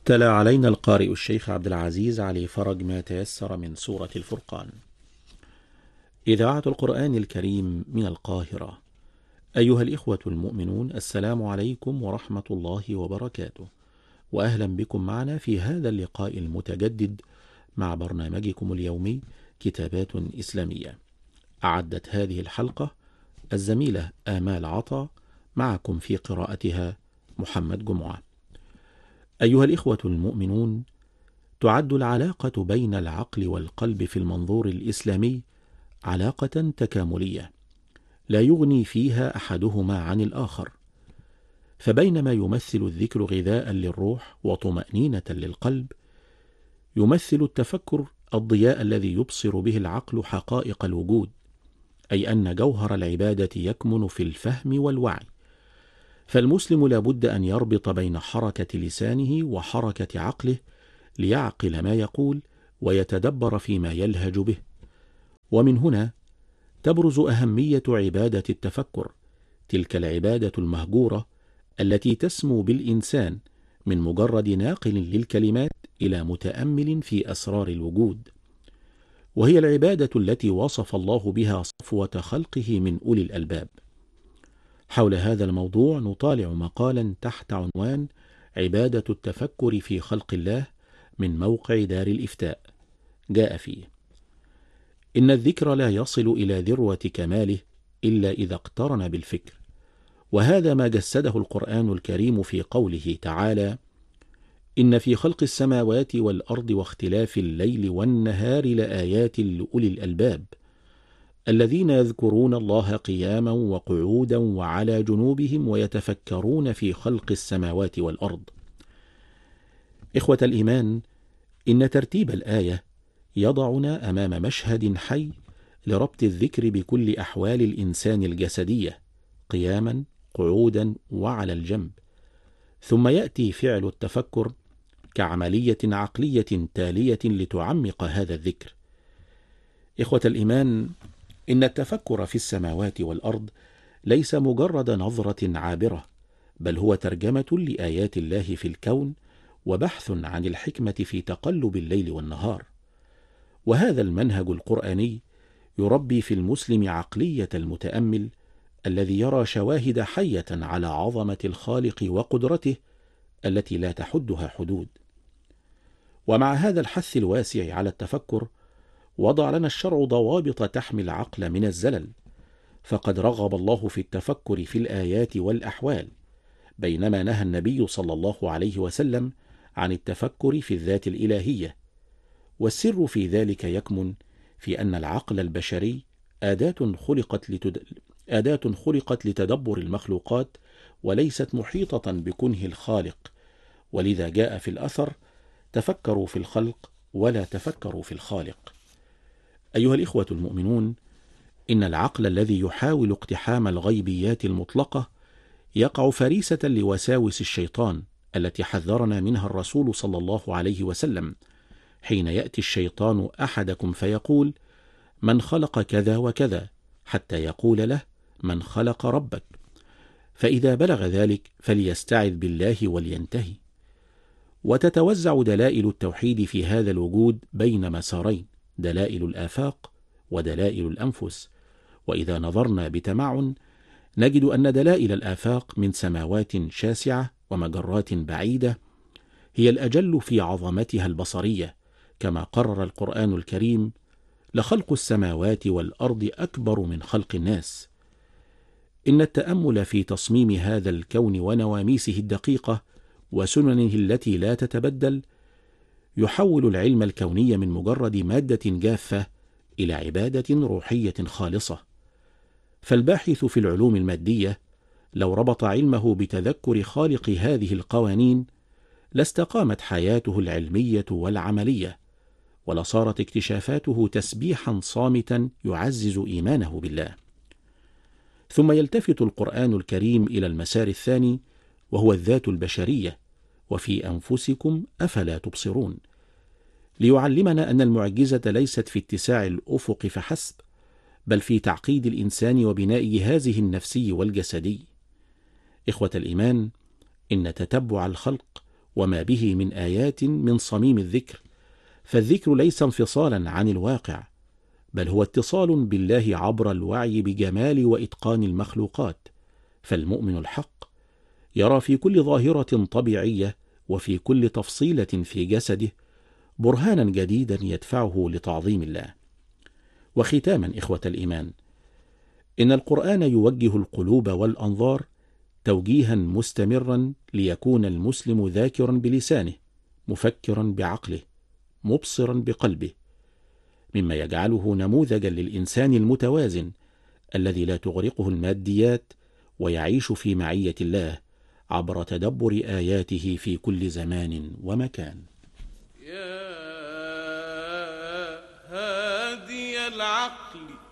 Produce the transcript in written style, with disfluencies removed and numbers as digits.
تلا علينا القارئ الشيخ عبد العزيز علي فرج ما تيسر من سورة الفرقان. إذاعة القرآن الكريم من القاهرة. أيها الإخوة المؤمنون، السلام عليكم ورحمة الله وبركاته، وأهلا بكم معنا في هذا اللقاء المتجدد مع برنامجكم اليومي كتابات إسلامية. أعدت هذه الحلقة الزميلة آمال عطا، معكم في قراءتها محمد جمعة. أيها الإخوة المؤمنون، تعد العلاقة بين العقل والقلب في المنظور الإسلامي علاقة تكاملية، لا يغني فيها أحدهما عن الآخر. فبينما يمثل الذكر غذاء للروح وطمأنينة للقلب، يمثل التفكر الضياء الذي يبصر به العقل حقائق الوجود، أي أن جوهر العبادة يكمن في الفهم والوعي. فالمسلم لا بد أن يربط بين حركة لسانه وحركة عقله ليعقل ما يقول ويتدبر فيما يلهج به. ومن هنا تبرز أهمية عبادة التفكر، تلك العبادة المهجورة التي تسمو بالإنسان من مجرد ناقل للكلمات إلى متأمل في أسرار الوجود، وهي العبادة التي وصف الله بها صفوة خلقه من أولي الألباب. حول هذا الموضوع نطالع مقالا تحت عنوان عبادة التفكر في خلق الله من موقع دار الإفتاء. جاء فيه: إن الذكر لا يصل إلى ذروة كماله إلا إذا اقترن بالفكر، وهذا ما جسده القرآن الكريم في قوله تعالى: إن في خلق السماوات والأرض واختلاف الليل والنهار لآيات لأولي الألباب الذين يذكرون الله قياما وقعودا وعلى جنوبهم ويتفكرون في خلق السماوات والأرض. إخوة الإيمان، إن ترتيب الآية يضعنا أمام مشهد حي لربط الذكر بكل أحوال الإنسان الجسدية، قياما قعودا وعلى الجنب، ثم يأتي فعل التفكر كعملية عقلية تالية لتعمق هذا الذكر. إخوة الإيمان، إن التفكر في السماوات والأرض ليس مجرد نظرة عابرة، بل هو ترجمة لآيات الله في الكون وبحث عن الحكمة في تقلب الليل والنهار. وهذا المنهج القرآني يربي في المسلم عقلية المتأمل الذي يرى شواهد حية على عظمة الخالق وقدرته التي لا تحدها حدود. ومع هذا الحث الواسع على التفكر، وضع لنا الشرع ضوابط تحمي العقل من الزلل، فقد رغب الله في التفكر في الآيات والأحوال، بينما نهى النبي صلى الله عليه وسلم عن التفكر في الذات الإلهية. والسر في ذلك يكمن في أن العقل البشري أداة خلقت لتدبر المخلوقات، وليست محيطة بكنه الخالق. ولذا جاء في الأثر: تفكروا في الخلق ولا تفكروا في الخالق. أيها الإخوة المؤمنون، إن العقل الذي يحاول اقتحام الغيبيات المطلقة يقع فريسة لوساوس الشيطان التي حذرنا منها الرسول صلى الله عليه وسلم، حين يأتي الشيطان أحدكم فيقول: من خلق كذا وكذا، حتى يقول له: من خلق ربك؟ فإذا بلغ ذلك فليستعذ بالله ولينتهي. وتتوزع دلائل التوحيد في هذا الوجود بين مسارين: دلائل الآفاق ودلائل الأنفس. وإذا نظرنا بتمعن نجد أن دلائل الآفاق من سماوات شاسعة ومجرات بعيدة هي الأجل في عظمتها البصرية، كما قرر القرآن الكريم: لخلق السماوات والأرض أكبر من خلق الناس. إن التأمل في تصميم هذا الكون ونواميسه الدقيقة وسننه التي لا تتبدل يحول العلم الكوني من مجرد مادة جافة إلى عبادة روحية خالصة. فالباحث في العلوم المادية لو ربط علمه بتذكر خالق هذه القوانين لاستقامت حياته العلمية والعملية، ولصارت اكتشافاته تسبيحا صامتا يعزز إيمانه بالله. ثم يلتفت القرآن الكريم إلى المسار الثاني، وهو الذات البشرية: وفي أنفسكم أفلا تبصرون، ليعلمنا أن المعجزة ليست في اتساع الأفق فحسب، بل في تعقيد الإنسان وبناء جهازه النفسي والجسدي. إخوة الإيمان، إن تتبع الخلق وما به من آيات من صميم الذكر، فالذكر ليس انفصالا عن الواقع، بل هو اتصال بالله عبر الوعي بجمال وإتقان المخلوقات. فالمؤمن الحق يرى في كل ظاهرة طبيعية وفي كل تفصيلة في جسده برهانا جديدا يدفعه لتعظيم الله. وختاما إخوة الإيمان، إن القرآن يوجه القلوب والأنظار توجيها مستمرا ليكون المسلم ذاكرا بلسانه، مفكرا بعقله، مبصرا بقلبه، مما يجعله نموذجا للإنسان المتوازن الذي لا تغرقه الماديات، ويعيش في معية الله عبر تدبر آياته في كل زمان ومكان. يا هادي العقل